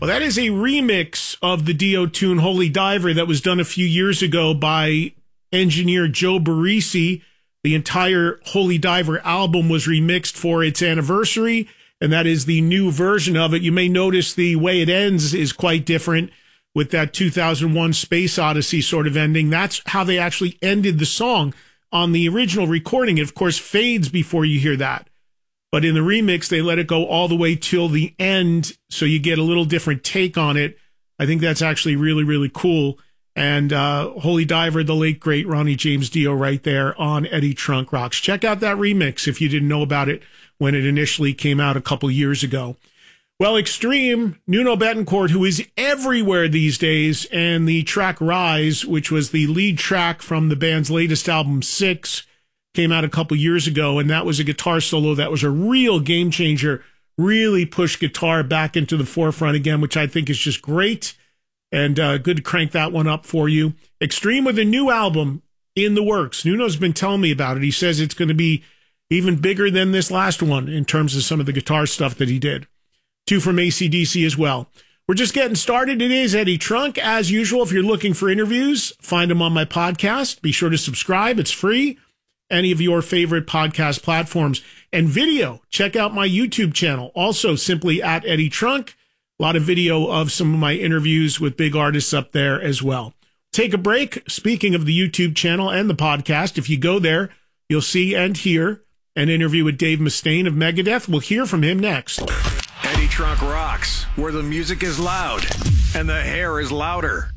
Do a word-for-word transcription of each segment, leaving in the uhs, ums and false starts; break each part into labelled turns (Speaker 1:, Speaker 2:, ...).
Speaker 1: Well, that is a remix of the Dio tune Holy Diver that was done a few years ago by engineer Joe Barresi. The entire Holy Diver album was remixed for its anniversary, and that is the new version of it. You may notice the way it ends is quite different with that two thousand one Space Odyssey sort of ending. That's how they actually ended the song on the original recording. It, of course, fades before you hear that. But in the remix, they let it go all the way till the end, so you get a little different take on it. I think that's actually really, really cool. And uh, Holy Diver, the late, great Ronnie James Dio right there on Eddie Trunk Rocks. Check out that remix if you didn't know about it when it initially came out a couple years ago. Well, Extreme, Nuno Bettencourt, who is everywhere these days, and the track Rise, which was the lead track from the band's latest album, Six, came out a couple years ago, and that was a guitar solo that was a real game changer, really pushed guitar back into the forefront again, which I think is just great, and uh, good to crank that one up for you. Extreme with a new album in the works. Nuno's been telling me about it. He says it's going to be even bigger than this last one in terms of some of the guitar stuff that he did. Two from A C D C as well. We're just getting started. It is Eddie Trunk. As usual, if you're looking for interviews, find them on my podcast. Be sure to subscribe. It's free. Any of your favorite podcast platforms. And video, check out my YouTube channel. Also, simply at Eddie Trunk. A lot of video of some of my interviews with big artists up there as well. Take a break. Speaking of the YouTube channel and the podcast, if you go there, you'll see and hear an interview with Dave Mustaine of Megadeth. We'll hear from him next.
Speaker 2: Eddie Trunk Rocks, where the music is loud and the hair is louder.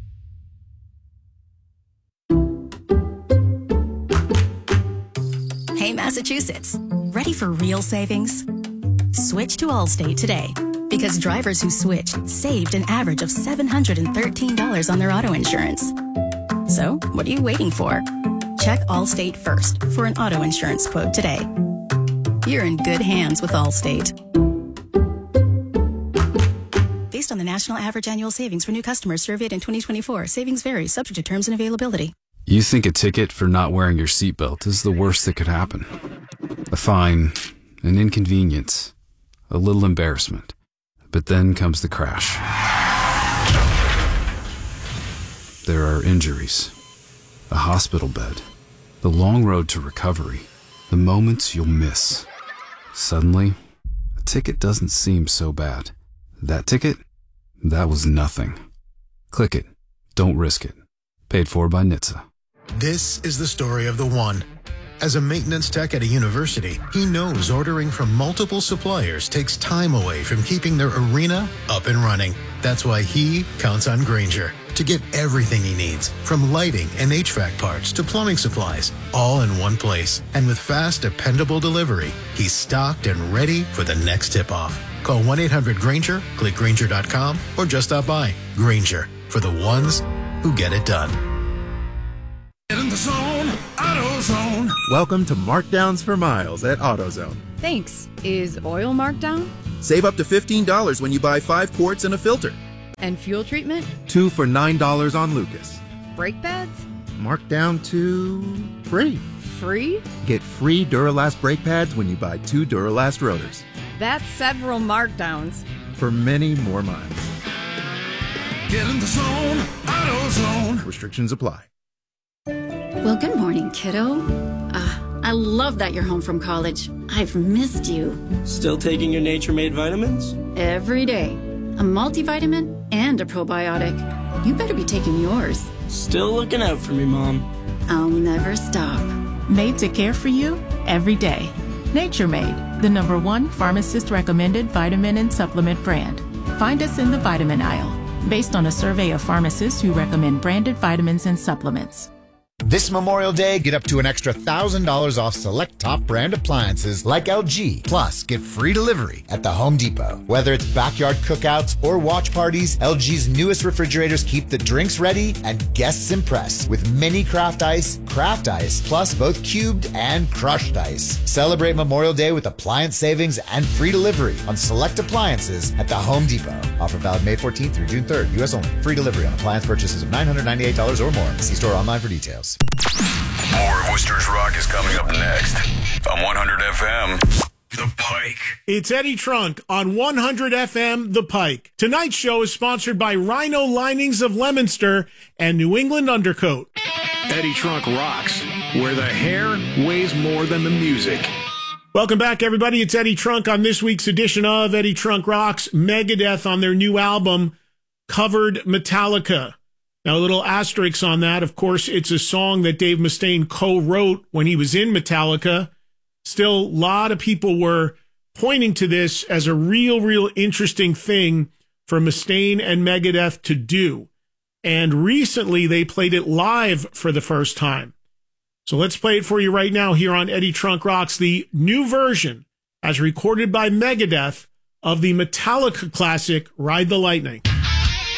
Speaker 3: Hey, Massachusetts, ready for real savings? Switch to Allstate today, because drivers who switched saved an average of seven hundred thirteen dollars on their auto insurance. So, what are you waiting for? Check Allstate first for an auto insurance quote today. You're in good hands with Allstate. Based on the national average annual savings for new customers surveyed in twenty twenty-four, savings vary, subject to terms and availability.
Speaker 4: You think a ticket for not wearing your seatbelt is the worst that could happen. A fine, an inconvenience, a little embarrassment. But then comes the crash. There are injuries, a hospital bed, the long road to recovery, the moments you'll miss. Suddenly, a ticket doesn't seem so bad. That ticket? That was nothing. Click it. Don't risk it. Paid for by N H T S A.
Speaker 5: This is the story of the one. As a maintenance tech at a university, he knows ordering from multiple suppliers takes time away from keeping their arena up and running. That's why he counts on Grainger to get everything he needs, from lighting and H V A C parts to plumbing supplies, all in one place. And with fast, dependable delivery, he's stocked and ready for the next tip-off. Call one eight hundred Grainger, click Grainger dot com, or just stop by. Grainger, for the ones who get it done.
Speaker 2: Get in the zone, AutoZone.
Speaker 6: Welcome to Markdowns for Miles at AutoZone.
Speaker 7: Thanks. Is oil marked down?
Speaker 6: Save up to fifteen dollars when you buy five quarts and a filter.
Speaker 7: And fuel treatment?
Speaker 6: Two for nine dollars on Lucas.
Speaker 7: Brake pads?
Speaker 6: Marked down to free.
Speaker 7: Free?
Speaker 6: Get free Duralast brake pads when you buy two Duralast rotors.
Speaker 7: That's several markdowns.
Speaker 6: For many more miles.
Speaker 2: Get in the zone, AutoZone.
Speaker 6: Restrictions apply.
Speaker 8: Well, good morning, kiddo. Uh, I love that you're home from college. I've missed you.
Speaker 9: Still taking your Nature Made vitamins?
Speaker 8: Every day. A multivitamin and a probiotic. You better be taking yours.
Speaker 9: Still looking out for me, Mom.
Speaker 8: I'll never stop.
Speaker 10: Made to care for you every day. Nature Made, the number one pharmacist-recommended vitamin and supplement brand. Find us in the vitamin aisle, based on a survey of pharmacists who recommend branded vitamins and supplements.
Speaker 11: This Memorial Day, get up to an extra one thousand dollars off select top brand appliances like L G. Plus, get free delivery at the Home Depot. Whether it's backyard cookouts or watch parties, L G's newest refrigerators keep the drinks ready and guests impressed with mini craft ice, craft ice, plus both cubed and crushed ice. Celebrate Memorial Day with appliance savings and free delivery on select appliances at the Home Depot. Offer valid May fourteenth through June third, U S only. Free delivery on appliance purchases of nine hundred ninety-eight dollars or more. See store online for details.
Speaker 2: More of Worcester's Rock is coming up next on one hundred F M. The Pike.
Speaker 1: It's Eddie Trunk on one hundred F M The Pike. Tonight's show is sponsored by Rhino Linings of Leominster and New England Undercoat.
Speaker 2: Eddie Trunk rocks, where the hair weighs more than the music.
Speaker 1: Welcome back, everybody. It's Eddie Trunk on this week's edition of Eddie Trunk Rocks. Megadeth on their new album covered Metallica. Now, a little asterisk on that. Of course, it's a song that Dave Mustaine co-wrote when he was in Metallica. Still, a lot of people were pointing to this as a real, real interesting thing for Mustaine and Megadeth to do. And recently, they played it live for the first time. So let's play it for you right now here on Eddie Trunk Rocks, the new version, as recorded by Megadeth, of the Metallica classic, Ride the Lightning.